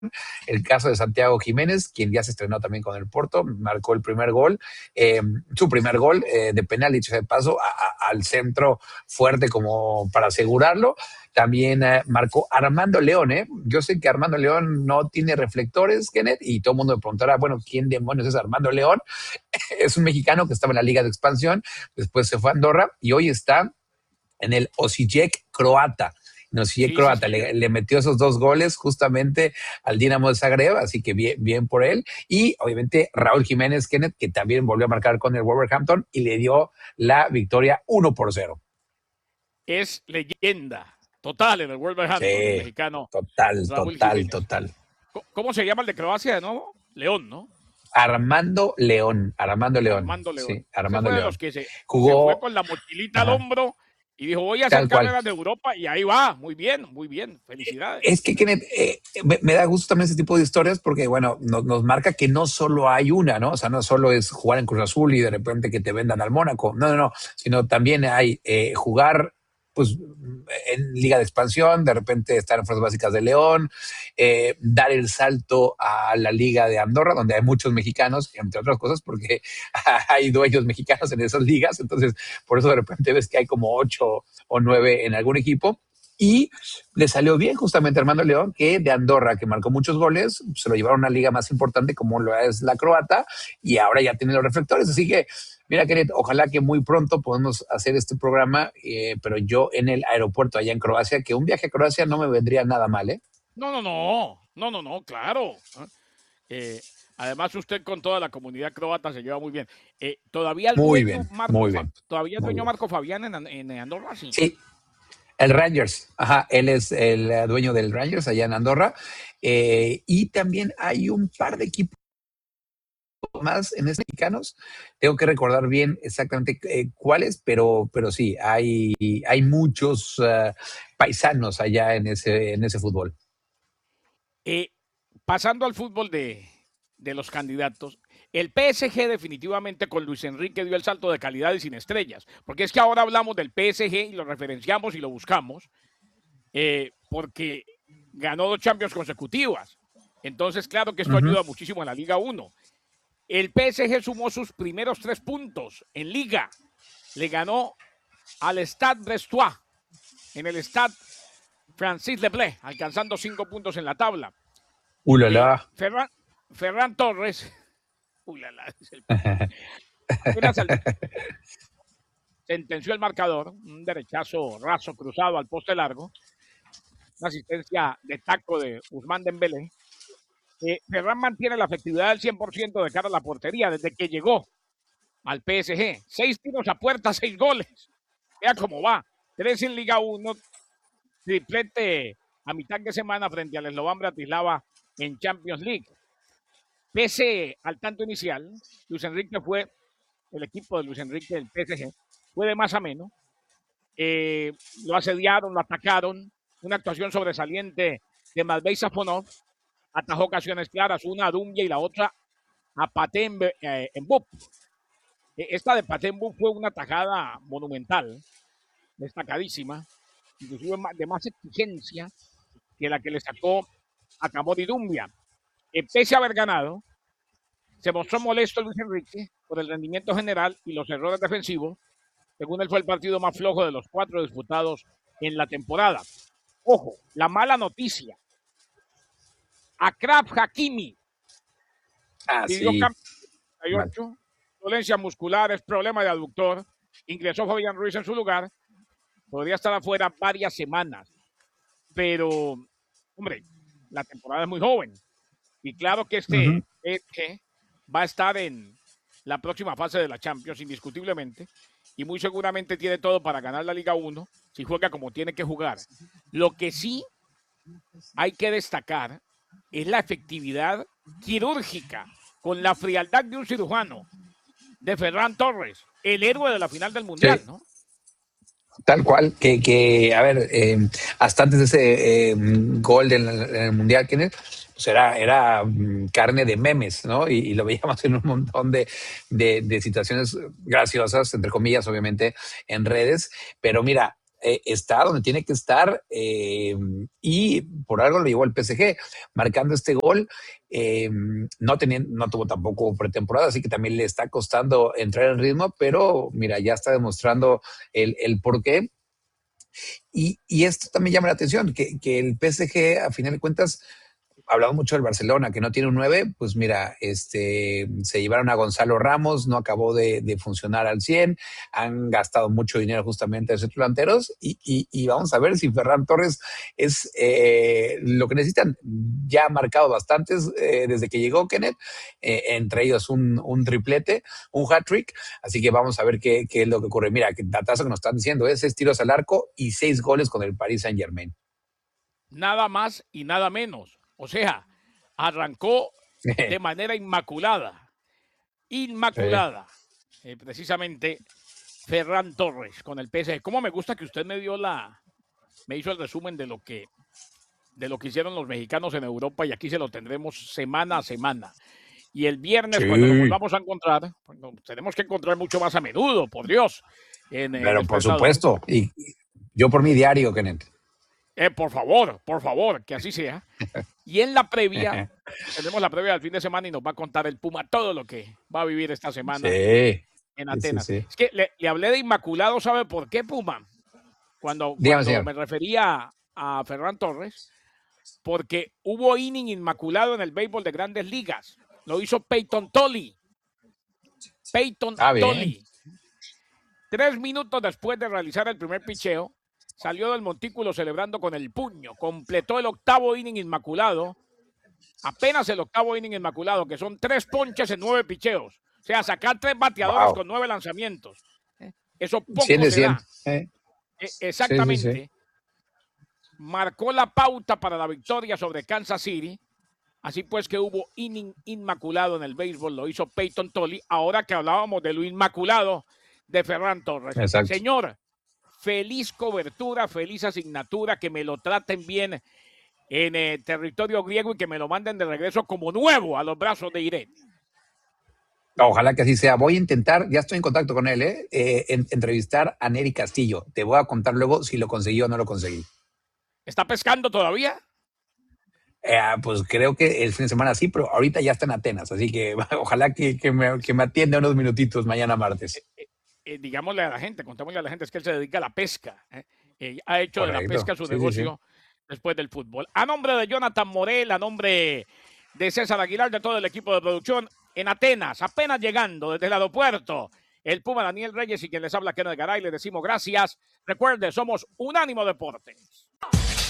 El caso de Santiago Jiménez, quien ya se estrenó también con el Porto, marcó el primer gol, su primer gol de penal, dicho de paso, al centro fuerte como para asegurarlo. También marcó Armando León, ¿eh? Yo sé que Armando León no tiene reflectores, Kenneth, y todo el mundo me preguntará, bueno, ¿quién demonios es Armando León? Es un mexicano que estaba en la Liga de Expansión, después se fue a Andorra y hoy está en el Osijek croata. Osijek Sí, sí, croata sí. le metió esos 2 goles justamente al Dinamo de Zagreb, así que bien, bien por él. Y obviamente Raúl Jiménez, Kenneth, que también volvió a marcar con el Wolverhampton y le dio la victoria 1-0. Es leyenda total en el Wolverhampton, el Sí, mexicano total, Raúl total, Jiménez. total. ¿Cómo se llama el de Croacia de nuevo? León, ¿no? Armando León, Armando León, Armando León. sí, Ese Armando fue de los León. que se fue Jugó, con la mochilita al ajá, hombro y dijo, voy a hacer tal cual. carreras de Europa y ahí va. Muy bien, muy bien. Felicidades. Es que Kenneth, me da gusto también ese tipo de historias porque, bueno, nos marca que no solo hay una, ¿no? O sea, no solo es jugar en Cruz Azul y de repente que te vendan al Mónaco, no, no, no, sino también hay jugar, pues, en Liga de Expansión, de repente estar en Fuerzas Básicas de León, dar el salto a la Liga de Andorra, donde hay muchos mexicanos, entre otras cosas, porque hay dueños mexicanos en esas ligas, entonces, por eso de repente ves que hay como 8 o 9 en algún equipo. Y le salió bien justamente a Armando León, que de Andorra, que marcó muchos goles, se lo llevaron a una liga más importante como lo es la croata, y ahora ya tiene los reflectores. Así que, mira, Kenneth, ojalá que muy pronto podamos hacer este programa, pero yo en el aeropuerto allá en Croacia, que un viaje a Croacia no me vendría nada mal, ¿eh? No, no, no. No, no, no, claro. Además, usted con toda la comunidad croata se lleva muy bien. ¿Todavía el Muy dueño bien, muy bien, todavía el muy dueño bien. Marco Fabián en Andorra? Sí. Sí, el Rangers, ajá, él es el dueño del Rangers allá en Andorra, y también hay un par de equipos más en estos mexicanos. Tengo que recordar bien exactamente cuáles, pero sí, hay muchos paisanos allá en ese fútbol. Eh, Pasando al fútbol de los candidatos, el PSG definitivamente con Luis Enrique dio el salto de calidad y sin estrellas, porque es que ahora hablamos del PSG y lo referenciamos y lo buscamos, porque ganó 2 Champions consecutivas. Entonces, claro que esto Ujú. ayuda muchísimo en la Liga 1. El PSG sumó sus primeros 3 puntos en Liga. Le ganó al Stade Brestois en el Stade Francis Leblé, alcanzando 5 puntos en la tabla. Ulala. Ferran, Ferran Torres, es el papá. Apenas sentenció el marcador, un derechazo raso cruzado al poste largo, una asistencia de taco de Ousmane Dembélé. Ferran mantiene la efectividad del 100% de cara a la portería desde que llegó al PSG. 6 tiros a puerta, 6 goles. Vea cómo va. 3 en Liga 1, triplete a mitad de semana frente al Slovan Bratislava en Champions League. Pese al tanto inicial, Luis Enrique el equipo de Luis Enrique del PSG, fue de más a menos. Lo asediaron, lo atacaron. Una actuación sobresaliente de Matvei Safonov. Atajó ocasiones claras, una a Dumbia y la otra a Paten Bup. Esta de Paten Bup fue una tajada monumental, destacadísima, inclusive de más exigencia que la que le sacó a Camori Dumbia. Pese a haber ganado, se mostró molesto Luis Enrique por el rendimiento general y los errores defensivos. Según él, fue el partido más flojo de los 4 disputados en la temporada. Ojo, la mala noticia. Akraf Hakimi Ah, pidió sí, cambio en mal. 38, dolencias musculares, problema de aductor. Ingresó Fabián Ruiz en su lugar. Podría estar afuera varias semanas. Pero, hombre, la temporada es muy joven. Y claro que Ujú. va a estar en la próxima fase de la Champions, indiscutiblemente. Y muy seguramente tiene todo para ganar la Liga 1 si juega como tiene que jugar. Lo que sí hay que destacar es la efectividad quirúrgica, con la frialdad de un cirujano, de Ferran Torres, el héroe de la final del Mundial, Sí, ¿no? tal cual, a ver, hasta antes de ese gol en el Mundial, Kenneth, pues era carne de memes, ¿no? Y lo veíamos en un montón de situaciones graciosas, entre comillas, obviamente, en redes. Pero mira, está donde tiene que estar y por algo lo llevó el PSG, marcando este gol. No tuvo tampoco pretemporada, así que también le está costando entrar en ritmo, pero mira, ya está demostrando el porqué. Y esto también llama la atención, que el PSG, a final de cuentas, hablamos mucho del Barcelona, que no tiene un 9, pues mira, se llevaron a Gonzalo Ramos, no acabó de funcionar al 100, han gastado mucho dinero justamente en esos delanteros y vamos a ver si Ferran Torres es lo que necesitan. Ya ha marcado bastantes desde que llegó Kenneth, entre ellos un triplete, un hat-trick, así que vamos a ver qué es lo que ocurre. Mira, que datazo que nos están diciendo es 6 tiros al arco y 6 goles con el Paris Saint-Germain. Nada más y nada menos. O sea, arrancó de manera inmaculada. Sí. Inmaculada. Precisamente Ferran Torres con el PSG. ¿Cómo me gusta que usted me hizo el resumen de lo que hicieron los mexicanos en Europa y aquí se lo tendremos semana a semana. Y el viernes, cuando nos Sí. volvamos a encontrar, pues nos tenemos que encontrar mucho más a menudo, por Dios, en el Pero por despertador. supuesto, y yo por mi diario, Kenneth. Por favor, que así sea. Y en la previa, tenemos la previa del fin de semana y nos va a contar el Puma todo lo que va a vivir esta semana Sí, en sí, sí, Atenas. sí. Es que le hablé de Inmaculado, ¿sabe por qué, Puma? Dígame, Cuando señor. me refería a Ferran Torres, porque hubo inning inmaculado en el béisbol de Grandes Ligas. Lo hizo Peyton Tolly. Peyton Ah, bien. Tolly. 3 minutos después de realizar el primer picheo, salió del montículo celebrando con el puño. Completó el octavo inning inmaculado. Apenas el octavo inning inmaculado, que son 3 ponches en 9 picheos. O sea, sacar 3 bateadores Wow. con 9 lanzamientos. Eso 100 poco de se 100. da. Sí, sí, sí. Exactamente. Marcó la pauta para la victoria sobre Kansas City. Así pues que hubo inning inmaculado en el béisbol, lo hizo Peyton Tolly. Ahora que hablábamos de lo inmaculado de Ferran Torres. Exacto. Señor, feliz cobertura, feliz asignatura, que me lo traten bien en territorio griego y que me lo manden de regreso como nuevo a los brazos de Irene. Ojalá que así sea. Voy a intentar, ya estoy en contacto con él, entrevistar a Nery Castillo. Te voy a contar luego si lo conseguí o no lo conseguí. ¿Está pescando todavía? Pues creo que el fin de semana sí, pero ahorita ya está en Atenas, así que ojalá que me atienda unos minutitos mañana martes. Digámosle a la gente, contémosle a la gente, es que él se dedica a la pesca. Ha hecho de la Correcto. pesca su Sí, sí, sí. negocio después del fútbol. A nombre de Jonathan Morel, a nombre de César Aguilar, de todo el equipo de producción, en Atenas, apenas llegando desde el aeropuerto, el Puma Daniel Reyes y quien les habla Kenneth Garay, le decimos gracias. Recuerde, somos Unánimo Deportes.